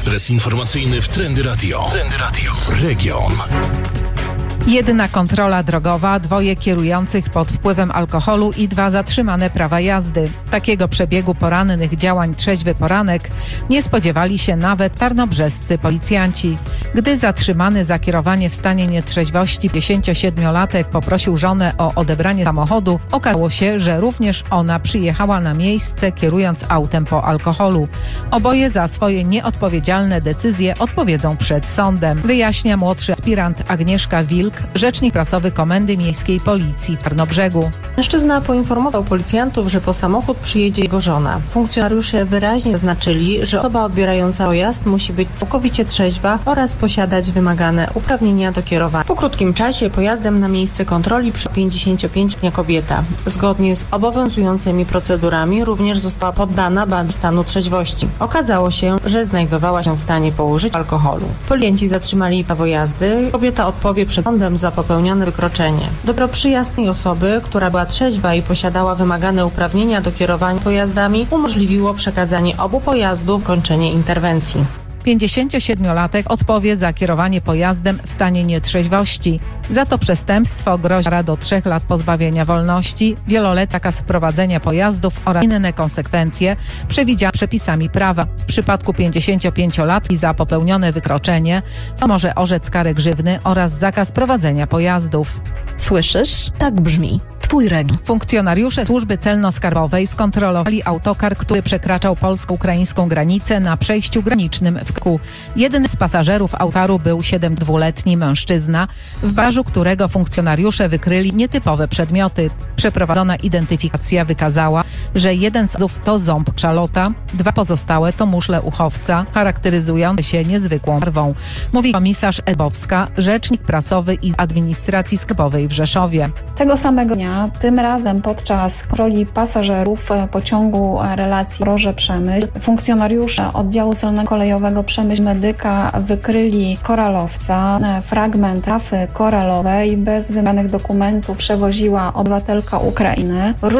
Ekspres informacyjny w Trendy Radio. Trendy Radio. Region. Jedna kontrola drogowa, 2 kierujących pod wpływem alkoholu i 2 zatrzymane prawa jazdy. Takiego przebiegu porannych działań Trzeźwy Poranek nie spodziewali się nawet tarnobrzescy policjanci. Gdy zatrzymany za kierowanie w stanie nietrzeźwości 57-latek poprosił żonę o odebranie samochodu, okazało się, że również ona przyjechała na miejsce kierując autem po alkoholu. Oboje za swoje nieodpowiedzialne decyzje odpowiedzą przed sądem, wyjaśnia młodszy aspirant Agnieszka Wilk, rzecznik prasowy Komendy Miejskiej Policji w Tarnobrzegu. Mężczyzna poinformował policjantów, że po samochód przyjedzie jego żona. Funkcjonariusze wyraźnie zaznaczyli, że osoba odbierająca pojazd musi być całkowicie trzeźwa oraz posiadać wymagane uprawnienia do kierowania. Po krótkim czasie pojazdem na miejsce kontroli przyjechała 55-letnia kobieta. Zgodnie z obowiązującymi procedurami również została poddana badaniu stanu trzeźwości. Okazało się, że znajdowała się w stanie po użyciu alkoholu. Policjanci zatrzymali jej prawo jazdy. Kobieta odpowie przed sądem za popełnione wykroczenie. Dobro przyjaznej osoby, która była trzeźwa i posiadała wymagane uprawnienia do kierowania pojazdami, umożliwiło przekazanie obu pojazdów, kończenie interwencji. 57-latek odpowie za kierowanie pojazdem w stanie nietrzeźwości. Za to przestępstwo grozi kara do 3 lat pozbawienia wolności, wieloletni zakaz prowadzenia pojazdów oraz inne konsekwencje przewidziane przepisami prawa. W przypadku 55-latki za popełnione wykroczenie może orzec karę grzywny oraz zakaz prowadzenia pojazdów. Słyszysz? Tak brzmi Twój region. Funkcjonariusze służby celno-skarbowej skontrolowali autokar, który przekraczał polsko-ukraińską granicę na przejściu granicznym w Kku. Jeden z pasażerów autokaru był 72-letni mężczyzna, w bagażu którego funkcjonariusze wykryli nietypowe przedmioty. Przeprowadzona identyfikacja wykazała, że jeden z pazów to ząb kaszalota, 2 pozostałe to muszle uchowca, charakteryzujące się niezwykłą barwą, mówi komisarz Edbowska, rzecznik prasowy i administracji skarbowej w Rzeszowie. Tego samego dnia, tym razem podczas kontroli pasażerów pociągu relacji Roże-Przemyśl, funkcjonariusze oddziału celno-kolejowego Przemyśl Medyka wykryli koralowca. Fragment rafy koralowej bez wymaganych dokumentów przewoziła obywatelka Ukrainy.